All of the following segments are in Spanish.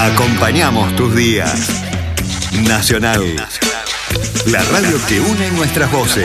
Acompañamos tus días. Nacional. La radio que une nuestras voces.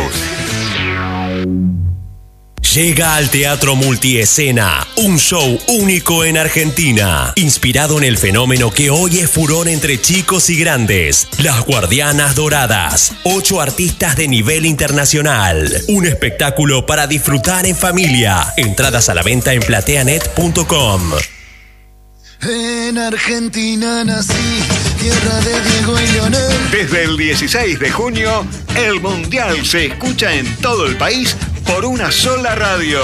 Llega al Teatro Multiescena, un show único en Argentina, inspirado en el fenómeno que hoy es furor entre chicos y grandes, Las Guardianas Doradas, 8 artistas de nivel internacional, un espectáculo para disfrutar en familia, entradas a la venta en plateanet.com. En Argentina nací, tierra de Diego y Leonel. Desde el 16 de junio, el Mundial se escucha en todo el país por una sola radio.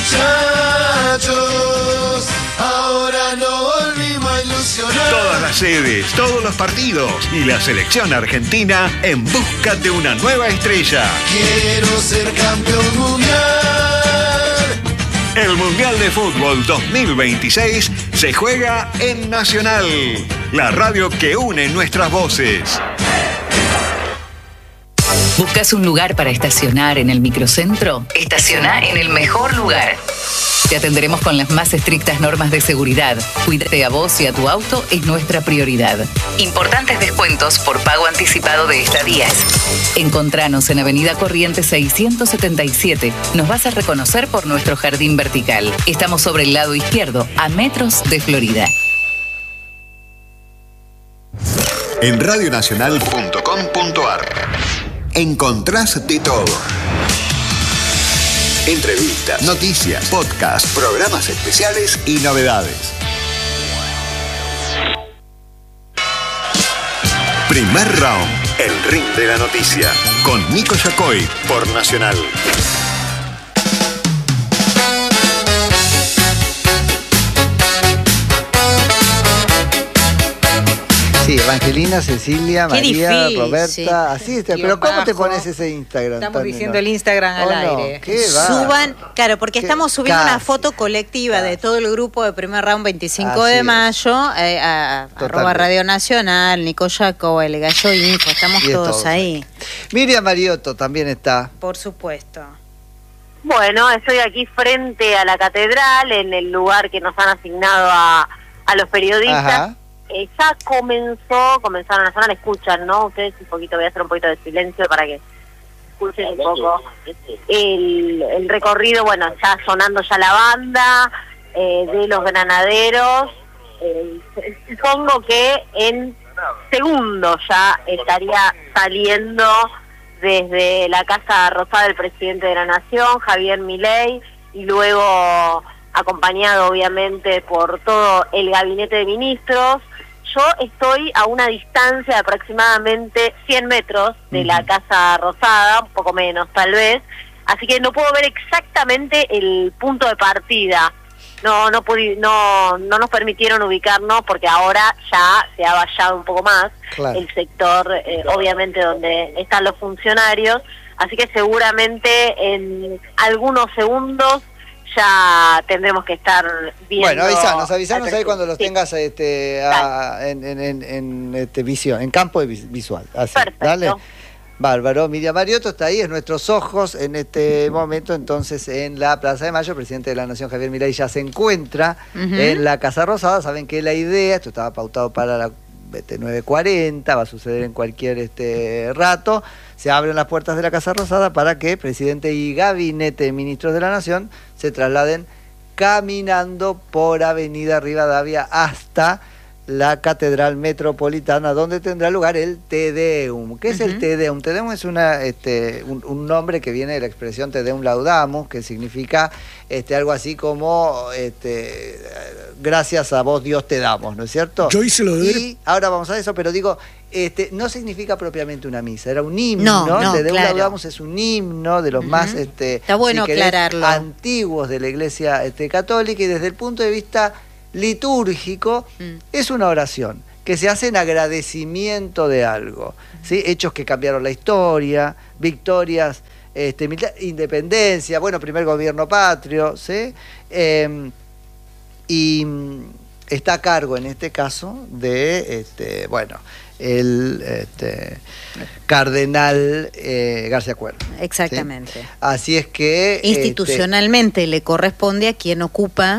Muchachos, ahora no volvimos a ilusionar. Todas las sedes, todos los partidos y la selección argentina en busca de una nueva estrella. Quiero ser campeón mundial. El Mundial de Fútbol 2026 se juega en Nacional, la radio que une nuestras voces. ¿Buscas un lugar para estacionar en el microcentro? Estaciona en el mejor lugar. Te atenderemos con las más estrictas normas de seguridad. Cuídate a vos y a tu auto es nuestra prioridad. Importantes descuentos por pago anticipado de estadías. Encontranos en Avenida Corrientes 677. Nos vas a reconocer por nuestro jardín vertical. Estamos sobre el lado izquierdo, a metros de Florida. En radionacional.com.ar encontrás de todo. Entrevistas, noticias, podcasts, programas especiales y novedades. Primer round, el ring de la noticia, con Nico Yacoy por Nacional. Sí, Evangelina, Cecilia, Qué María, difícil, Roberta, sí. así está. Pero ¿cómo te pones ese Instagram? Estamos Tania? diciendo el Instagram al aire. ¿Qué va? Suban, claro, porque estamos subiendo una Casi. foto colectiva de todo el grupo de Primer Round 25 Así de es. mayo, a @ Radio Nacional, Nico Yaco, El Gallo Info, estamos Y todos todos ahí. Miriam Mariotto también está. Por supuesto. Bueno, estoy aquí frente a la catedral, en el lugar que nos han asignado a los periodistas. Ajá. Ya comenzaron a sonar, escuchan, ¿no? Ustedes un poquito, voy a hacer un poquito de silencio para que escuchen un poco el recorrido. Bueno, ya sonando ya la banda de los granaderos. Supongo que en segundos ya estaría saliendo desde la Casa Rosada del presidente de la Nación, Javier Milei, y luego acompañado obviamente por todo el gabinete de ministros. Yo estoy a una distancia de aproximadamente 100 metros de la Casa Rosada, un poco menos tal vez, así que no puedo ver exactamente el punto de partida. No nos permitieron ubicarnos porque ahora ya se ha vallado un poco más el sector, obviamente obviamente donde están los funcionarios, así que seguramente en algunos segundos ya tendremos que estar viendo. Bueno, avisanos ahí cuando los tengas en visión, en campo visual. Así, perfecto. Dale. Bárbaro. Miriam Mariotto está ahí, en nuestros ojos en este momento. Entonces, en la Plaza de Mayo, el presidente de la Nación, Javier Milei, ya se encuentra en la Casa Rosada. Saben que la idea, esto estaba pautado para la 9:40, va a suceder en cualquier rato. Se abren las puertas de la Casa Rosada para que presidente y gabinete de ministros de la Nación se trasladen caminando por Avenida Rivadavia hasta la Catedral Metropolitana, donde tendrá lugar el Te Deum. ¿Qué es el Te Deum? Te Deum es un nombre que viene de la expresión Te Deum Laudamus, que significa algo así como gracias a vos Dios te damos, ¿no es cierto? Yo hice lo de... Y ahora vamos a eso, pero digo, no significa propiamente una misa, era un himno, No, Te Deum claro. Laudamus es un himno de los más Está bueno aclararlo. antiguos de la Iglesia católica, y desde el punto de vista litúrgico es una oración que se hace en agradecimiento de algo, ¿sí? Hechos que cambiaron la historia, victorias, independencia, bueno, primer gobierno patrio, ¿sí? Y está a cargo en este caso de el cardenal García Cuervo. Exactamente. ¿Sí? Así es que institucionalmente le corresponde a quien ocupa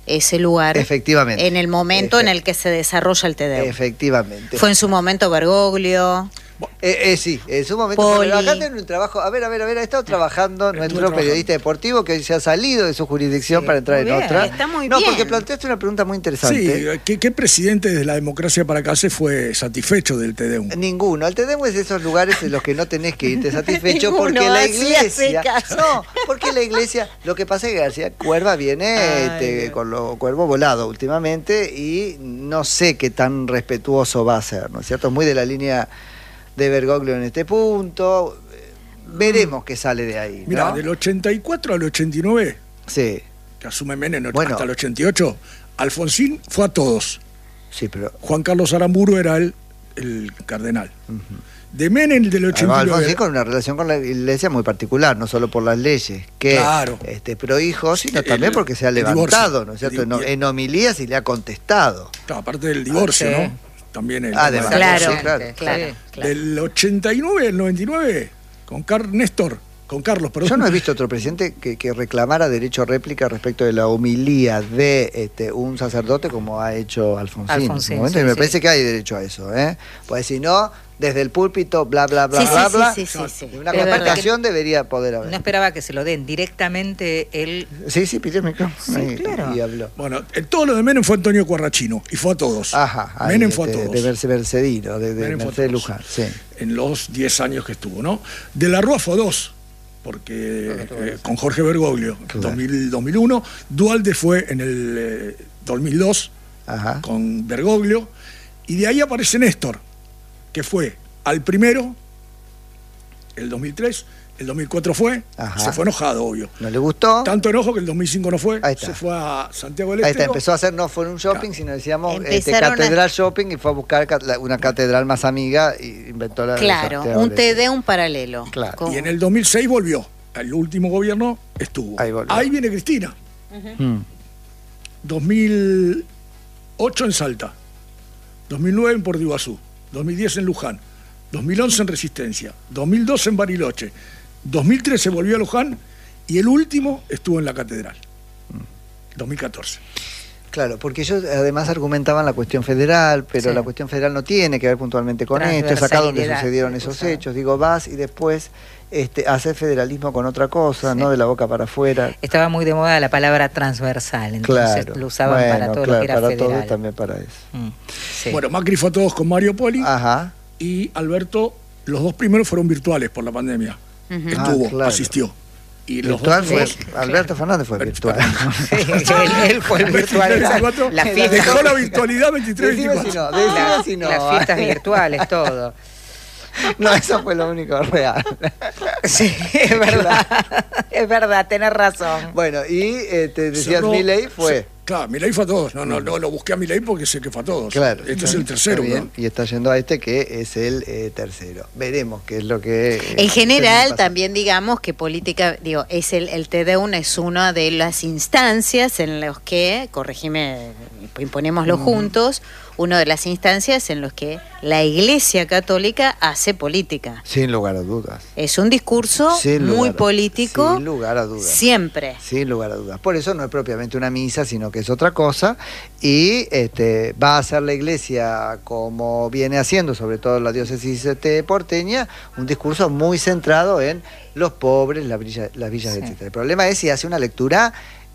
ese lugar. Efectivamente. En el momento en el que se desarrolla el TDU. Efectivamente. Fue en su momento Bergoglio. Sí, en su momento. Poli. Pero acá tiene un trabajo. A ver, ha estado trabajando nuestro periodista deportivo que hoy se ha salido de su jurisdicción para entrar en otra. Está muy no, bien. porque planteaste una pregunta muy interesante. Sí, ¿qué presidente de la democracia para acá se fue satisfecho del TDU? Ninguno. El TDU es de esos lugares en los que no tenés que irte satisfecho Ninguno, porque la así iglesia. hace caso. No, porque la iglesia. Lo que pasa es que García Cuerva viene con los cuervos volados últimamente y no sé qué tan respetuoso va a ser, ¿no es cierto? Muy de la línea de Bergoglio en este punto. Veremos qué sale de ahí, ¿no? Mirá, del 84 al 89, sí, que asume Menem Bueno. hasta el 88, Alfonsín fue a todos. sí, pero Juan Carlos Aramburu era el cardenal. De Menem, del además 89... Alfonsín con una relación con la iglesia muy particular, no solo por las leyes que Claro. pro hijos, sino Sí, también porque se ha el levantado, divorcio. ¿no es cierto? El- En homilías y le ha contestado. Claro, aparte del divorcio, sí. ¿no? También el... Además, Claro, sí, claro. claro. Del 89 al 99, con Carlos, perdón. Yo no he visto otro presidente que reclamara derecho a réplica respecto de la homilía de un sacerdote como ha hecho Alfonsín. En su momento, y me parece que hay derecho a eso, ¿eh? Pues si no, desde el púlpito, bla, bla, bla, Sí, bla, sí, bla, sí, sí, sí. una Pero es verdad contestación debería poder haber. No esperaba que se lo den directamente él. Sí, pidió el micrófono Sí, claro. y habló. Bueno, todo lo de Menem fue Antonio Cuarrachino, y fue a todos. Ajá, ahí, Menem fue a todos. de Mercedino, de Menem fue a Mercedes todos. Luján, sí. En los 10 años que estuvo, ¿no? De la Rúa fue a dos, porque con Jorge Bergoglio, en Claro. 2001, Dualde fue en el 2002 Ajá. con Bergoglio, y de ahí aparece Néstor, que fue al primero, el 2003, el 2004 fue, Ajá. se fue enojado, obvio. ¿No le gustó? Tanto enojo que el 2005 no fue, Ahí está. se fue a Santiago del Ahí está, Estero. empezó a hacer, no fue un shopping, Claro. sino decíamos Empezaron a- catedral shopping y fue a buscar una catedral más amiga y inventó la Claro, Santiago un del Estero. TD, un paralelo. Claro. Con- Y en el 2006 volvió, el último gobierno estuvo. Ahí volvió. Ahí viene Cristina. Mm. 2008 en Salta, 2009 en Puerto Iguazú, 2010 en Luján, 2011 en Resistencia, 2012 en Bariloche, 2013 volvió a Luján y el último estuvo en la Catedral, 2014. Claro, porque ellos además argumentaban la cuestión federal, pero Sí. la cuestión federal no tiene que ver puntualmente con esto, es acá donde Transversalidad, sucedieron sí, esos usaba. hechos. Digo, vas y después hacer federalismo con otra cosa, Sí. no de la boca para afuera. Estaba muy de moda la palabra transversal, entonces Claro. lo usaban para todo lo que era para federal. todo también para eso. Sí. Bueno, Macri fue a todos con Mario Poli Ajá. y Alberto, los dos primeros fueron virtuales por la pandemia. Estuvo, claro. asistió. Y los Virtual dos fue, primeros- Alberto Fernández fue virtual. Sí, él fue el virtual. 24, La fiesta. dejó la virtualidad 23 Decime si 24. no, decime si no. Las fiestas virtuales, todo. No, eso fue lo único real. Sí, es verdad. Es verdad, tenés razón. Bueno, y te decías Cerró- Milei fue. Claro, Milei fue a todos. No lo busqué a Milei porque sé que fue a todos. Claro. Este es el tercero, Está bien, ¿no? y está yendo a este que es el tercero. Veremos qué es lo que. En general, pasa. también digamos que política, digo, es el TDU es una de las instancias en las que, corregime, imponémoslo juntos, una de las instancias en las que la Iglesia Católica hace política. Sin lugar a dudas. Es un discurso Sin muy lugar- político, Sin lugar a dudas. siempre. Sin lugar a dudas. Por eso no es propiamente una misa, sino que es otra cosa. Y va a hacer la iglesia, como viene haciendo, sobre todo la diócesis porteña, un discurso muy centrado en los pobres, las villas, Sí. etc. El problema es si hace una lectura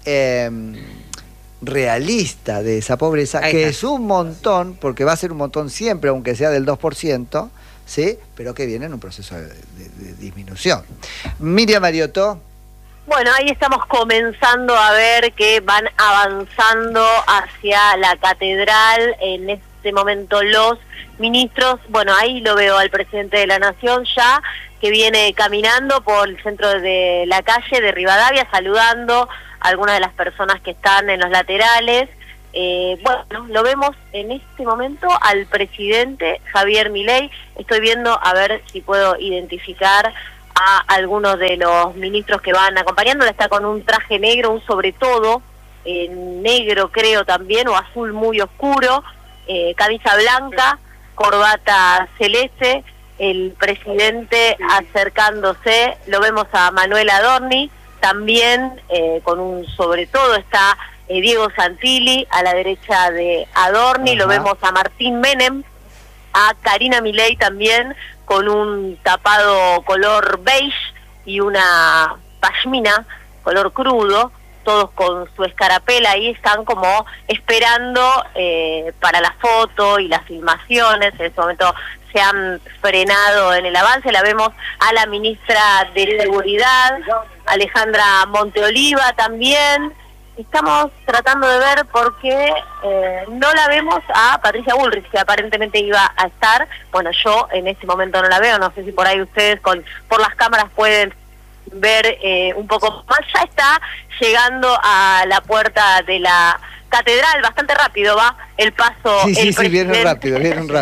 realista de esa pobreza, Ahí que está. es un montón, porque va a ser un montón siempre, aunque sea del 2%, ¿sí? Pero que viene en un proceso de disminución. Miriam Mariotto. Bueno, ahí estamos comenzando a ver que van avanzando hacia la catedral. En este momento los ministros, bueno, ahí lo veo al presidente de la Nación ya, que viene caminando por el centro de la calle de Rivadavia, saludando a algunas de las personas que están en los laterales. Bueno, lo vemos en este momento al presidente Javier Milei. Estoy viendo a ver si puedo identificar a algunos de los ministros que van acompañándola. Está con un traje negro, un sobre todo negro creo también, o azul muy oscuro, camisa blanca, corbata celeste, el presidente acercándose. Lo vemos a Manuel Adorni, también con un sobre todo, está Diego Santilli, a la derecha de Adorni, lo vemos a Martín Menem, a Karina Milei también, con un tapado color beige y una pashmina color crudo, todos con su escarapela, ahí están como esperando para la foto y las filmaciones. En este momento se han frenado en el avance. La vemos a la ministra de Seguridad, Alejandra Monteoliva también. Estamos tratando de ver porque no la vemos a Patricia Bullrich, que aparentemente iba a estar. Bueno, yo en este momento no la veo, no sé si por ahí ustedes por las cámaras pueden ver un poco más. Ya está llegando a la puerta de la catedral, bastante rápido va el paso. Sí, viene rápido.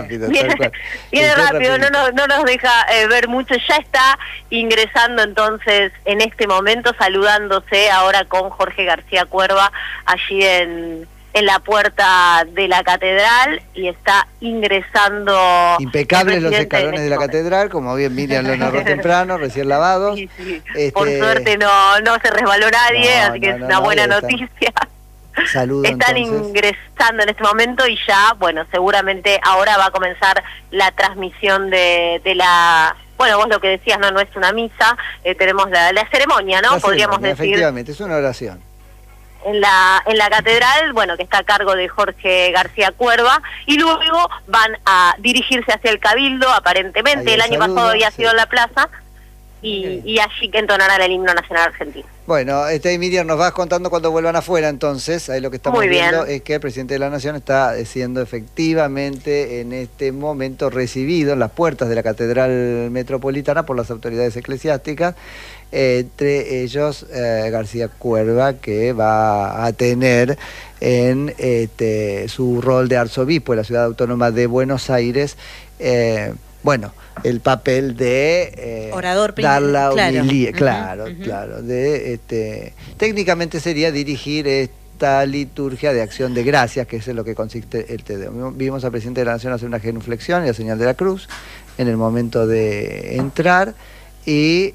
Viene rápido, no nos deja ver mucho. Ya está ingresando entonces en este momento, saludándose ahora con Jorge García Cuerva allí en la puerta de la catedral, y está ingresando. Impecables los escalones de la catedral, como bien Miriam lo narró temprano, recién lavados. Sí. Por suerte no se resbaló nadie, así que es una buena noticia. Saludos. Están ingresando en este momento y ya, bueno, seguramente ahora va a comenzar la transmisión de la... Bueno, vos lo que decías, no es una misa, tenemos la ceremonia, ¿no? Podríamos decir. Efectivamente, es una oración. En la catedral, bueno, que está a cargo de Jorge García Cuerva, y luego van a dirigirse hacia el Cabildo, aparentemente. El año pasado había sido en la plaza, y allí que entonarán el himno nacional argentino. Bueno, Miriam, nos vas contando cuando vuelvan afuera, entonces. Ahí lo que estamos viendo es que el presidente de la Nación está siendo efectivamente en este momento recibido en las puertas de la Catedral Metropolitana por las autoridades eclesiásticas, entre ellos García Cuerva, que va a tener en su rol de arzobispo de la Ciudad Autónoma de Buenos Aires, el papel de orador, dar la homilía, claro, técnicamente sería dirigir esta liturgia de acción de gracias, que es en lo que consiste el Te Deum. Vimos al presidente de la Nación hacer una genuflexión y la señal de la cruz en el momento de entrar, y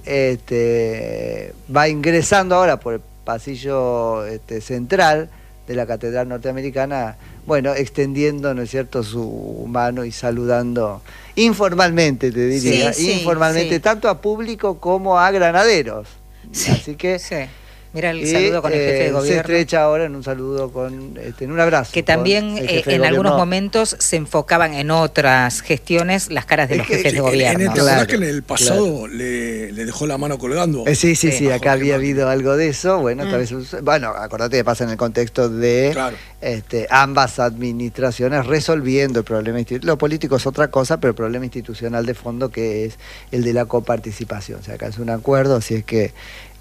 va ingresando ahora por el pasillo central de la Catedral Norteamericana, extendiendo, ¿no es cierto?, su mano y saludando informalmente, te diría, informalmente, tanto a público como a granaderos. Así que mira el saludo con el jefe de gobierno. Se estrecha ahora en un saludo en un abrazo. Que también en algunos momentos se enfocaban en otras gestiones las caras de los jefes de gobierno. ¿Te acordás que en el pasado le dejó la mano colgando? Sí, acá había habido algo de eso. Acordate que pasa en el contexto de ambas administraciones resolviendo el problema institucional. Lo político es otra cosa, pero el problema institucional de fondo, que es el de la coparticipación. O sea, acá es un acuerdo, así es que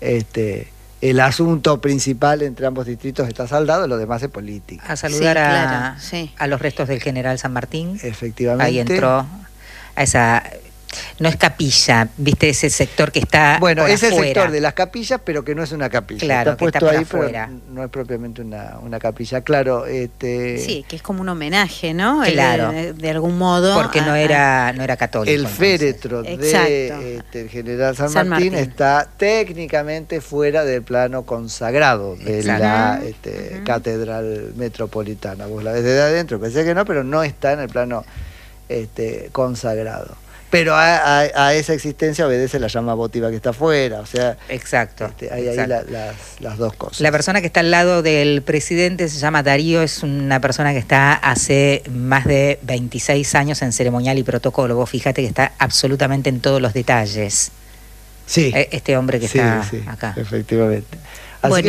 el asunto principal entre ambos distritos está saldado, lo demás es política. A saludar a los restos del general San Martín. Efectivamente. Ahí entró a esa... No es capilla, viste ese sector que está por es el afuera. sector de las capillas, pero que no es una capilla. Claro, está puesto está ahí, afuera. Pero no es propiamente una capilla. Claro, sí, que es como un homenaje, ¿no? Claro. De algún modo. Porque no era católico. El féretro del general San Martín está técnicamente fuera del plano consagrado de la Catedral Metropolitana. Vos la ves desde adentro, pensé que no, pero no está en el plano consagrado. Pero a esa existencia obedece la llama votiva que está afuera, o sea... Exacto. Hay ahí las dos cosas. La persona que está al lado del presidente se llama Darío, es una persona que está hace más de 26 años en ceremonial y protocolo. Vos fíjate que está absolutamente en todos los detalles. Sí. Este hombre que está acá. Efectivamente. Así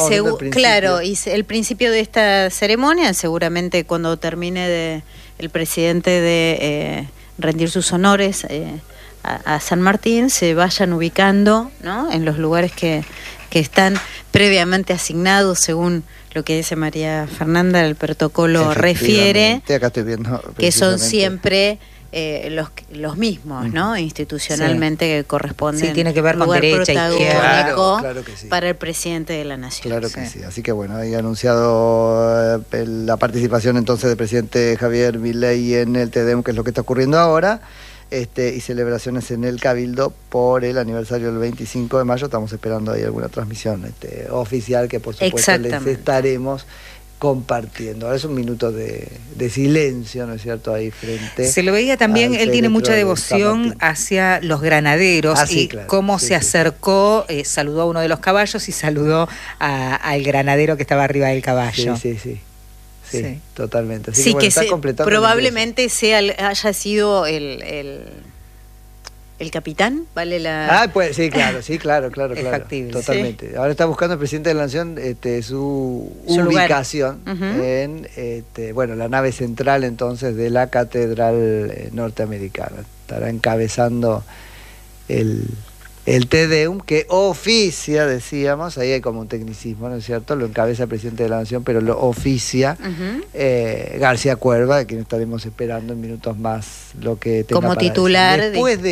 y el principio de esta ceremonia, seguramente cuando termine el presidente de... rendir sus honores a San Martín, se vayan ubicando, ¿no?, en los lugares que están previamente asignados según lo que dice María Fernanda, el protocolo refiere, acá estoy viendo que son siempre los mismos, ¿no?, institucionalmente, que corresponden. Sí, tiene que ver con derecha, izquierda, claro que sí, para el presidente de la Nación. Claro que sí. Así que ahí ha anunciado la participación entonces del presidente Javier Milei en el Te Deum, que es lo que está ocurriendo ahora. y celebraciones en el Cabildo por el aniversario del 25 de mayo. Estamos esperando ahí alguna transmisión oficial que por supuesto les estaremos compartiendo. Ahora es un minuto de silencio, ¿no es cierto?, ahí frente. Se lo veía también, él tiene mucha devoción hacia los granaderos y claro, cómo se acercó, saludó a uno de los caballos y saludó al granadero que estaba arriba del caballo. Sí, totalmente. Así sí, que, está completando probablemente haya sido el capitán, ¿vale la...? Pues sí, claro. Es factible. Totalmente. Sí. Ahora está buscando el presidente de la Nación su ubicación en la nave central entonces de la Catedral Norteamericana. Estará encabezando el Te Deum, que oficia, decíamos, ahí hay como un tecnicismo, ¿no es cierto? Lo encabeza el presidente de la Nación, pero lo oficia García Cuerva, de quien estaremos esperando en minutos más lo que tenga como para titular. Después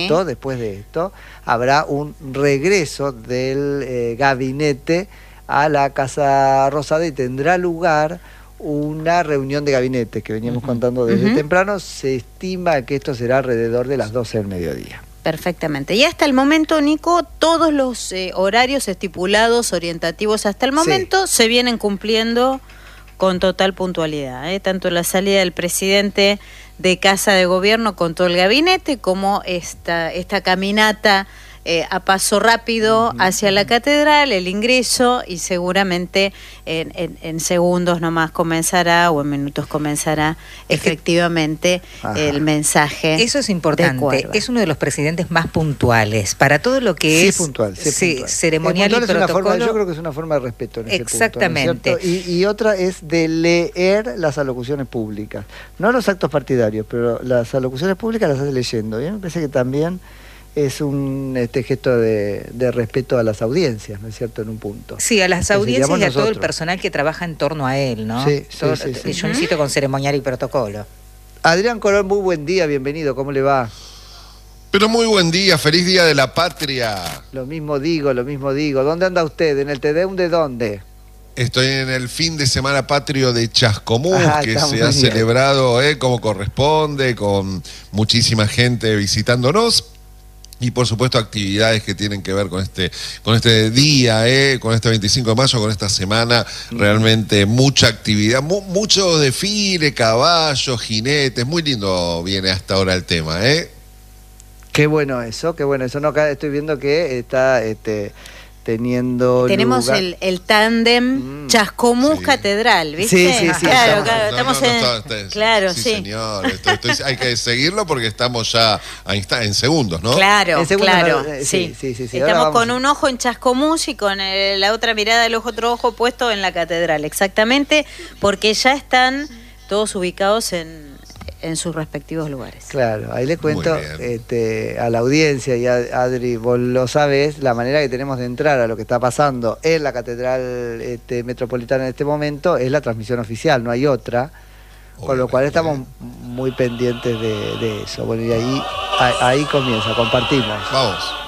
de esto, habrá un regreso del gabinete a la Casa Rosada y tendrá lugar una reunión de gabinete que veníamos contando desde temprano. Se estima que esto será alrededor de las 12 del mediodía. Perfectamente. Y hasta el momento, Nico, todos los horarios estipulados, orientativos hasta el momento, se vienen cumpliendo con total puntualidad. Tanto la salida del presidente de Casa de Gobierno con todo el gabinete, como esta caminata a paso rápido hacia la catedral, el ingreso, y seguramente en segundos nomás comenzará, o en minutos comenzará efectivamente el mensaje. Eso es importante. Es uno de los presidentes más puntuales para todo lo que es puntual. Ceremonial y protocolo. Yo creo que es una forma de respeto en ese exactamente punto, ¿no es cierto? Y otra es de leer las alocuciones públicas, no los actos partidarios, pero las alocuciones públicas las hace leyendo. Me parece que también es un gesto de respeto a las audiencias, ¿no es cierto?, en un punto. Sí, a las audiencias y a todo el personal que trabaja en torno a él, ¿no? Sí. Yo incito con ceremonial y protocolo. Adrián Colón, muy buen día, bienvenido, ¿cómo le va? Pero muy buen día, feliz Día de la Patria. Lo mismo digo. ¿Dónde anda usted? ¿En el Te Deum de dónde? Estoy en el fin de semana patrio de Chascomús, que se ha celebrado como corresponde, con muchísima gente visitándonos. Y por supuesto actividades que tienen que ver con este día, con este 25 de mayo, con esta semana, realmente mucha actividad, mucho desfile, caballos, jinetes, muy lindo viene hasta ahora el tema, Qué bueno eso, no, acá estoy viendo que está tenemos lugar. El tándem Chascomús Catedral, ¿viste? Sí. Claro, estamos Claro, sí. Señor, hay que seguirlo porque estamos ya en segundos, ¿no? Claro, sí. Estamos con un ojo en Chascomús y con la otra mirada del otro ojo puesto en la catedral, exactamente, porque ya están todos ubicados en sus respectivos lugares. Claro, ahí le cuento a la audiencia, y Adri, vos lo sabés, la manera que tenemos de entrar a lo que está pasando en la Catedral Metropolitana en este momento es la transmisión oficial, no hay otra, con lo cual estamos muy pendientes de eso. Bueno, y ahí comienza, compartimos. Vamos.